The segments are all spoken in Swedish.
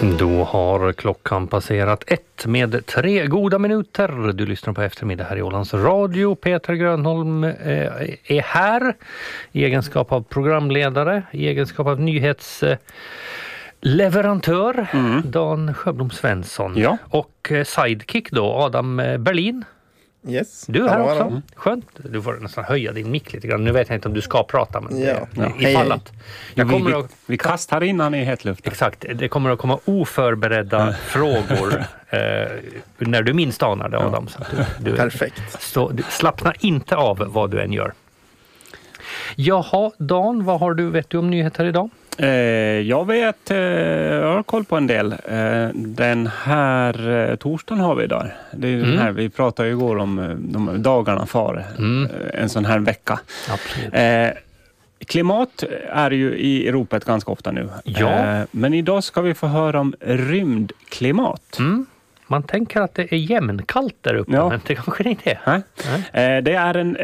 Då har klockan passerat 1 med 3 goda minuter. Du lyssnar på eftermiddag här i Ålands Radio. Peter Grönholm är här i egenskap av programledare, i egenskap av nyhetsleverantör, Dan Sjöblom Svensson. Ja. Och sidekick då, Adam Berlin. Yes. Du är här också. Hallå. Skönt. Du får nästan höja din mick lite grann. Nu vet jag inte om du ska prata, men Hej. Vi kastar in han i hetluften. Exakt. Det kommer att komma oförberedda frågor när du minst anar det, Adam. Så du Perfekt. slappna inte av vad du än gör. Jaha, Dan, vet du om nyheter idag? Jag har koll på en del. Den här torsdagen har vi där. Det är den här, vi pratade ju igår om de dagarna före en sån här vecka. Absolut. Klimat är ju i ropet ganska ofta nu. Ja. Men idag ska vi få höra om rymdklimat. Man tänker att det är jämnkallt där uppe, men det kanske inte är. Nej. Det är en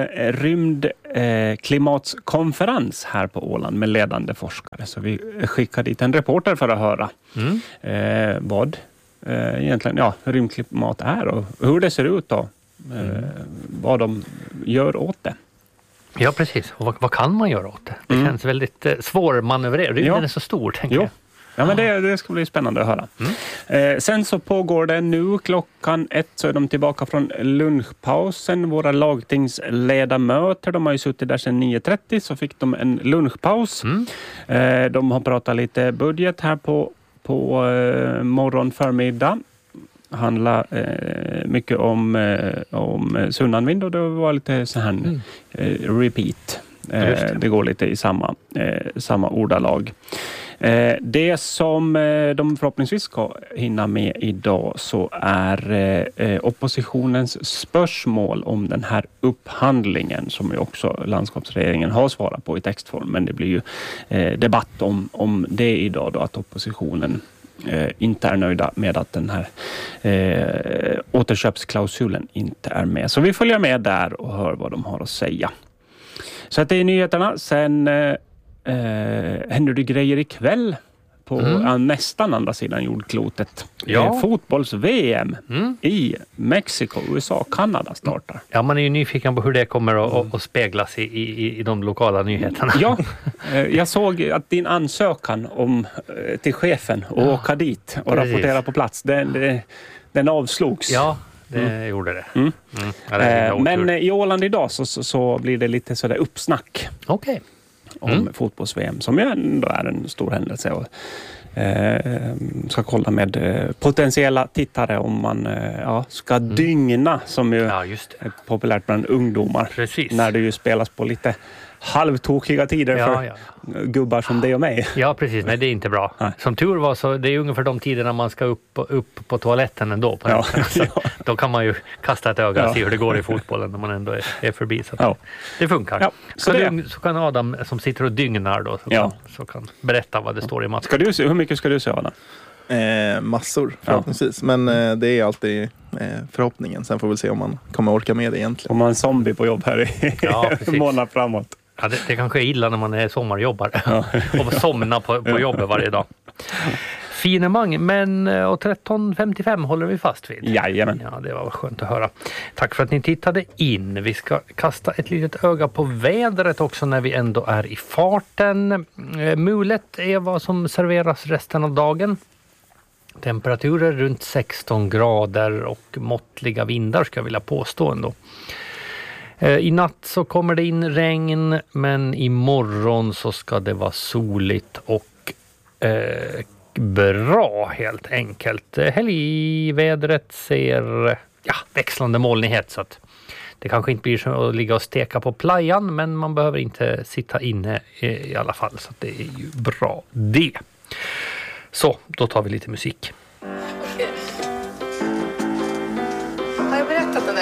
rymdklimatskonferens här på Åland med ledande forskare. Så vi skickar dit en reporter för att höra vad egentligen rymdklimat är och hur det ser ut och vad de gör åt det. Ja, precis. Och vad kan man göra åt det? Det känns väldigt svårmanövrerat. Rymden är så stor, tänker jag. Ja, men det ska bli spännande att höra. Sen så pågår det nu klockan 1 så är de tillbaka från lunchpausen. Våra lagtingsledamöter, de har ju suttit där sedan 9:30 så fick de en lunchpaus. De har pratat lite budget här på morgon förmiddag. Handlar mycket om Sunnanvind och det var lite så här repeat. Det går lite i samma ordalag. Det som de förhoppningsvis ska hinna med idag så är oppositionens spörsmål om den här upphandlingen som ju också landskapsregeringen har svarat på i textform. Men det blir ju debatt om det idag då, att oppositionen inte är nöjda med att den här återköpsklausulen inte är med. Så vi följer med där och hör vad de har att säga. Så att det är nyheterna. Sen händer det grejer ikväll på nästan andra sidan jordklotet. Fotbolls-VM i Mexiko, USA, Kanada startar. Ja, man är ju nyfiken på hur det kommer att speglas i de lokala nyheterna. Ja, jag såg att din ansökan till chefen att åka dit och rapportera på plats, den avslogs. Ja, det gjorde det. Men i Åland idag så blir det lite sådär uppsnack. Okej. Om fotbolls-VM som ju ändå är en stor händelse och ska kolla med potentiella tittare om man ska dygna som ju är populärt bland ungdomar. Precis. När det ju spelas på lite halvtokiga tider för gubbar som dig och mig. Ja, precis. Nej, det är inte bra. Nej. Som tur var så det är ungefär de tiderna man ska upp på toaletten ändå. Då kan man ju kasta ett öga och se hur det går i fotbollen när man ändå är förbi. Så det funkar. Ja, så kan Adam som sitter och dygnar då så kan berätta vad det står i matchen. Hur mycket ska du se, Adam? Massor förhoppningsvis. Men det är alltid förhoppningen. Sen får vi se om man kommer orka med det egentligen. Om man är en zombie på jobb här i månad framåt. Ja, det kanske är illa när man är sommarjobbare och somna på jobbet varje dag. Finemang, men och 13.55 håller vi fast vid. Jajamän. Ja, det var skönt att höra. Tack för att ni tittade in. Vi ska kasta ett litet öga på vädret också när vi ändå är i farten. Mulet är vad som serveras resten av dagen. Temperaturer runt 16 grader och måttliga vindar ska jag vilja påstå ändå. I natt så kommer det in regn, men imorgon så ska det vara soligt och bra helt enkelt. Helgvädret ser växlande molnighet så att det kanske inte blir så att ligga och steka på playan, men man behöver inte sitta inne i alla fall så att det är ju bra det. Så, då tar vi lite musik.